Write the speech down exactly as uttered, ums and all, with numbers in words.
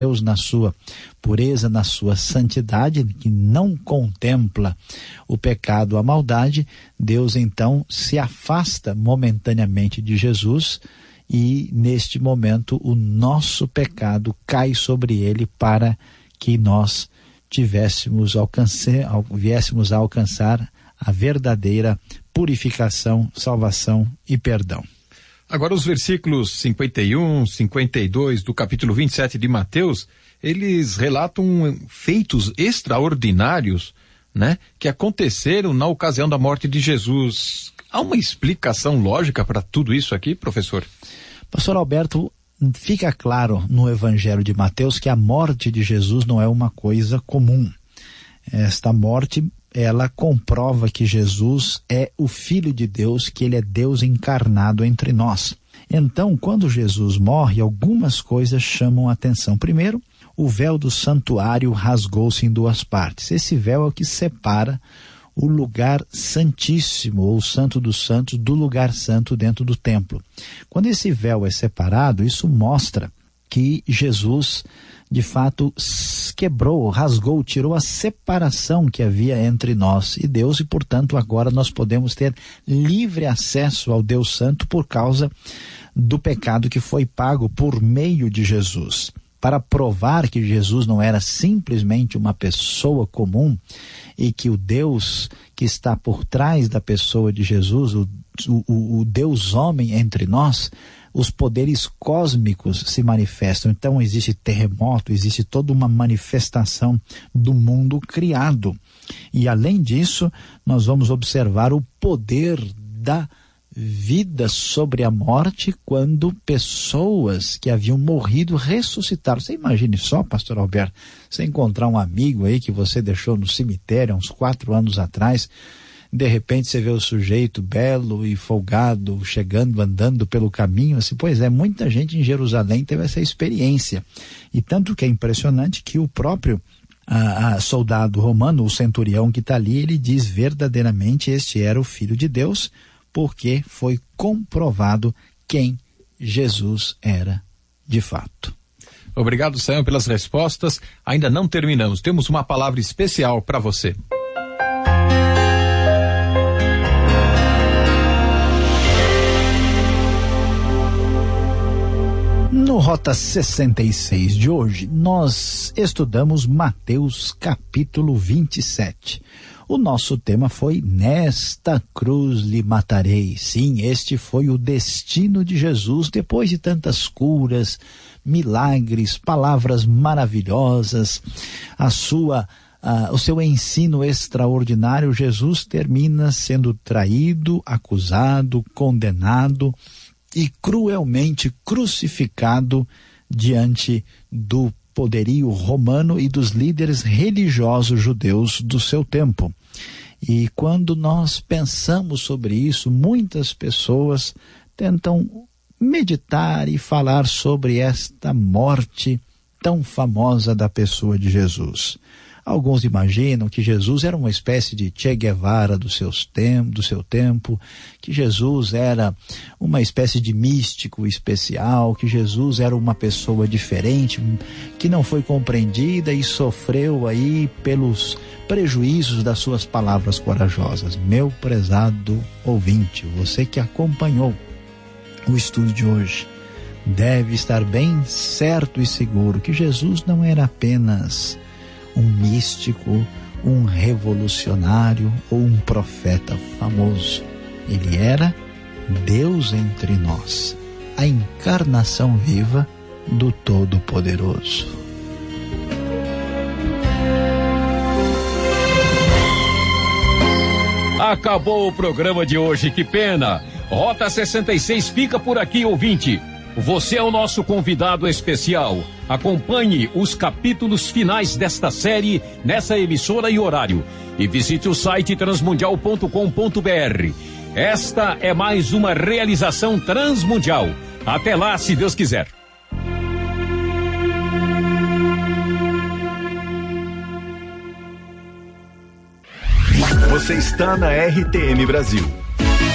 Deus na sua pureza, na sua santidade, que não contempla o pecado, a maldade, Deus então se afasta momentaneamente de Jesus e neste momento o nosso pecado cai sobre ele para que nós tivéssemos alcance, viéssemos a alcançar a verdadeira purificação, salvação e perdão. Agora os versículos cinquenta e um, cinquenta e dois do capítulo vinte e sete de Mateus, eles relatam feitos extraordinários, né, que aconteceram na ocasião da morte de Jesus. Há uma explicação lógica para tudo isso aqui, professor? Pastor Alberto, fica claro no Evangelho de Mateus que a morte de Jesus não é uma coisa comum. Esta morte, ela comprova que Jesus é o Filho de Deus, que ele é Deus encarnado entre nós. Então, quando Jesus morre, algumas coisas chamam a atenção. Primeiro, o véu do santuário rasgou-se em duas partes. Esse véu é o que separa o lugar santíssimo, ou o santo dos santos, do lugar santo dentro do templo. Quando esse véu é separado, isso mostra que Jesus, de fato, quebrou, rasgou, tirou a separação que havia entre nós e Deus, e portanto agora nós podemos ter livre acesso ao Deus Santo por causa do pecado que foi pago por meio de Jesus. Para provar que Jesus não era simplesmente uma pessoa comum e que o Deus que está por trás da pessoa de Jesus, o, o, o Deus homem entre nós, os poderes cósmicos se manifestam. Então existe terremoto, existe toda uma manifestação do mundo criado. E além disso, nós vamos observar o poder da vida sobre a morte quando pessoas que haviam morrido ressuscitaram. Você imagine só, pastor Alberto, você encontrar um amigo aí que você deixou no cemitério há uns quatro anos atrás, de repente você vê o sujeito belo e folgado, chegando, andando pelo caminho, assim, pois é, muita gente em Jerusalém teve essa experiência. E tanto que é impressionante que o próprio a, a soldado romano, o centurião que está ali, ele diz verdadeiramente este era o Filho de Deus, porque foi comprovado quem Jesus era de fato. Obrigado, Sam, pelas respostas. Ainda não terminamos, temos uma palavra especial para você. No Rota sessenta e seis de hoje, nós estudamos Mateus capítulo vinte e sete. O nosso tema foi Nesta cruz lhe matarei. Sim, este foi o destino de Jesus depois de tantas curas, milagres, palavras maravilhosas, a sua, uh, o seu ensino extraordinário. Jesus termina sendo traído, acusado, condenado e cruelmente crucificado diante do poderio romano e dos líderes religiosos judeus do seu tempo. E quando nós pensamos sobre isso, muitas pessoas tentam meditar e falar sobre esta morte tão famosa da pessoa de Jesus. Alguns imaginam que Jesus era uma espécie de Che Guevara do, seus tem, do seu tempo, que Jesus era uma espécie de místico especial, que Jesus era uma pessoa diferente, que não foi compreendida e sofreu aí pelos prejuízos das suas palavras corajosas. Meu prezado ouvinte, você que acompanhou o estudo de hoje, deve estar bem certo e seguro que Jesus não era apenas um místico, um revolucionário ou um profeta famoso. Ele era Deus entre nós, a encarnação viva do Todo-Poderoso. Acabou o programa de hoje, que pena. Rota sessenta e seis fica por aqui, ouvinte. Você é o nosso convidado especial. Acompanhe os capítulos finais desta série nessa emissora e horário. E visite o site transmundial ponto com ponto br. Esta é mais uma realização transmundial. Até lá, se Deus quiser. Você está na R T M Brasil.